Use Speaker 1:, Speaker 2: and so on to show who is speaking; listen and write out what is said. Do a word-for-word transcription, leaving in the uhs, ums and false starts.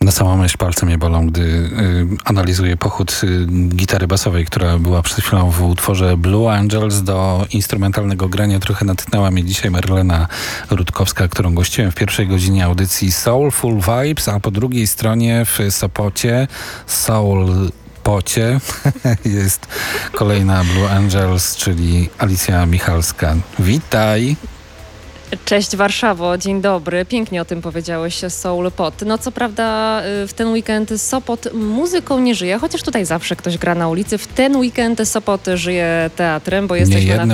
Speaker 1: Na samą myśl palce mnie bolą, gdy y, analizuję pochód y, gitary basowej, która była przed chwilą w utworze Blue Angels. Do instrumentalnego grania trochę natknęła mnie dzisiaj Marlena Rutkowska, którą gościłem w pierwszej godzinie audycji Soulful Vibes, a po drugiej stronie w Sopocie Soul Pocie jest kolejna Blue Angels, czyli Alicja Michalska. Witaj!
Speaker 2: Cześć Warszawo, dzień dobry. Pięknie o tym powiedziałeś, Soul Pot. No co prawda w ten weekend Sopot muzyką nie żyje, chociaż tutaj zawsze ktoś gra na ulicy. W ten weekend Sopot żyje teatrem, bo jesteśmy na